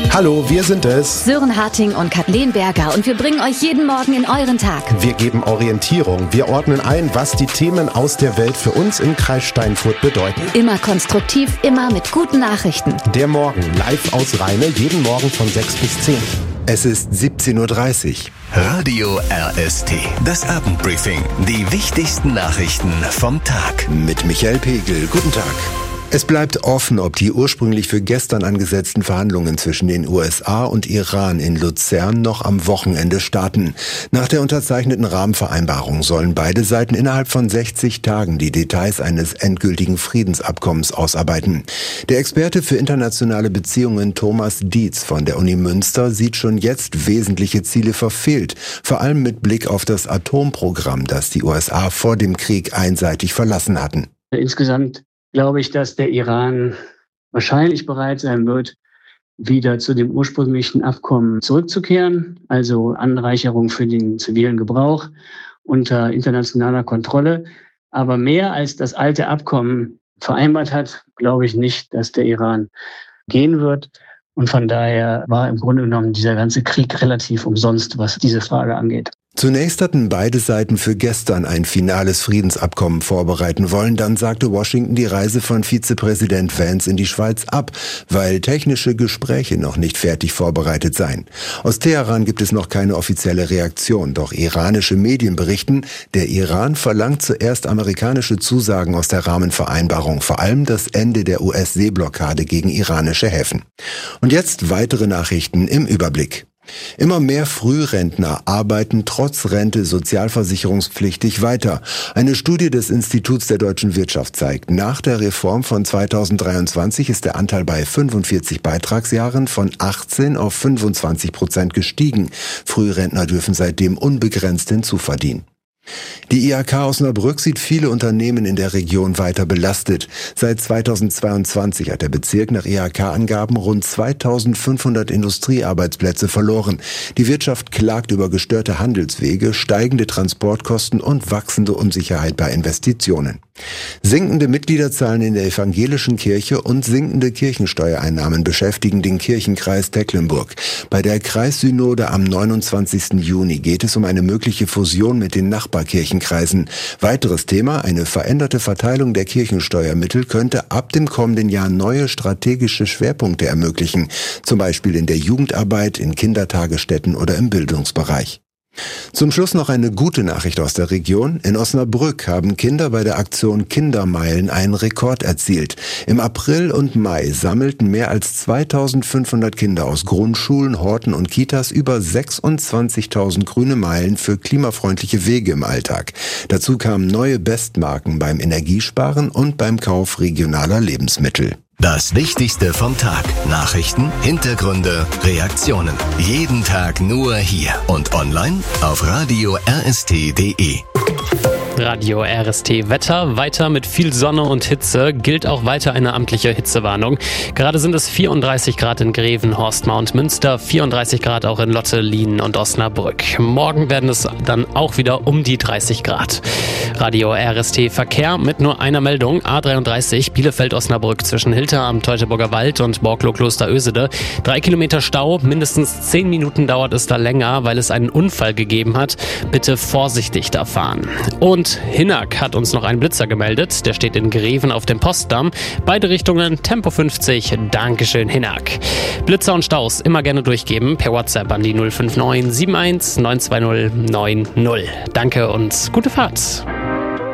Hallo, wir sind es. Sören Harting und Kathleen Berger und wir bringen euch jeden Morgen in euren Tag. Wir geben Orientierung. Wir ordnen ein, was die Themen aus der Welt für uns im Kreis Steinfurt bedeuten. Immer konstruktiv, immer mit guten Nachrichten. Der Morgen live aus Rheine, jeden Morgen von 6 bis 10. Es ist 17.30 Uhr. Radio RST. Das Abendbriefing. Die wichtigsten Nachrichten vom Tag. Mit Michael Pegel. Guten Tag. Es bleibt offen, ob die ursprünglich für gestern angesetzten Verhandlungen zwischen den USA und Iran in Luzern noch am Wochenende starten. Nach der unterzeichneten Rahmenvereinbarung sollen beide Seiten innerhalb von 60 Tagen die Details eines endgültigen Friedensabkommens ausarbeiten. Der Experte für internationale Beziehungen Thomas Dietz von der Uni Münster sieht schon jetzt wesentliche Ziele verfehlt, vor allem mit Blick auf das Atomprogramm, das die USA vor dem Krieg einseitig verlassen hatten. Insgesamt glaube ich, dass der Iran wahrscheinlich bereit sein wird, wieder zu dem ursprünglichen Abkommen zurückzukehren, also Anreicherung für den zivilen Gebrauch unter internationaler Kontrolle. Aber mehr als das alte Abkommen vereinbart hat, glaube ich nicht, dass der Iran gehen wird. Und von daher war im Grunde genommen dieser ganze Krieg relativ umsonst, was diese Frage angeht. Zunächst hatten beide Seiten für gestern ein finales Friedensabkommen vorbereiten wollen. Dann sagte Washington die Reise von Vizepräsident Vance in die Schweiz ab, weil technische Gespräche noch nicht fertig vorbereitet seien. Aus Teheran gibt es noch keine offizielle Reaktion. Doch iranische Medien berichten, der Iran verlangt zuerst amerikanische Zusagen aus der Rahmenvereinbarung, vor allem das Ende der US-Seeblockade gegen iranische Häfen. Und jetzt weitere Nachrichten im Überblick. Immer mehr Frührentner arbeiten trotz Rente sozialversicherungspflichtig weiter. Eine Studie des Instituts der deutschen Wirtschaft zeigt, nach der Reform von 2023 ist der Anteil bei 45 Beitragsjahren von 18 auf 25% gestiegen. Frührentner dürfen seitdem unbegrenzt hinzuverdienen. Die IHK Osnabrück sieht viele Unternehmen in der Region weiter belastet. Seit 2022 hat der Bezirk nach IHK-Angaben rund 2500 Industriearbeitsplätze verloren. Die Wirtschaft klagt über gestörte Handelswege, steigende Transportkosten und wachsende Unsicherheit bei Investitionen. Sinkende Mitgliederzahlen in der evangelischen Kirche und sinkende Kirchensteuereinnahmen beschäftigen den Kirchenkreis Tecklenburg. Bei der Kreissynode am 29. Juni geht es um eine mögliche Fusion mit den Nachbarkirchenkreisen. Weiteres Thema, eine veränderte Verteilung der Kirchensteuermittel könnte ab dem kommenden Jahr neue strategische Schwerpunkte ermöglichen, zum Beispiel in der Jugendarbeit, in Kindertagesstätten oder im Bildungsbereich. Zum Schluss noch eine gute Nachricht aus der Region. In Osnabrück haben Kinder bei der Aktion Kindermeilen einen Rekord erzielt. Im April und Mai sammelten mehr als 2500 Kinder aus Grundschulen, Horten und Kitas über 26.000 grüne Meilen für klimafreundliche Wege im Alltag. Dazu kamen neue Bestmarken beim Energiesparen und beim Kauf regionaler Lebensmittel. Das Wichtigste vom Tag. Nachrichten, Hintergründe, Reaktionen. Jeden Tag nur hier und online auf radio rst.de. Radio RST Wetter, weiter mit viel Sonne und Hitze, gilt auch weiter eine amtliche Hitzewarnung. Gerade sind es 34 Grad in Greven, Horstmar und Münster, 34 Grad auch in Lotte, Lienen und Osnabrück. Morgen werden es dann auch wieder um die 30 Grad. Radio RST Verkehr mit nur einer Meldung, A33 Bielefeld-Osnabrück zwischen Hilter am Teutoburger Wald und Borklo-Kloster-Ösede. 3 Kilometer Stau, mindestens 10 Minuten dauert es da länger, weil es einen Unfall gegeben hat. Bitte vorsichtig da fahren. Und Hinnack hat uns noch einen Blitzer gemeldet. Der steht in Greven auf dem Postdamm. Beide Richtungen Tempo 50. Dankeschön, Hinnack. Blitzer und Staus immer gerne durchgeben per WhatsApp an die 059 71 920 90. Danke und gute Fahrt.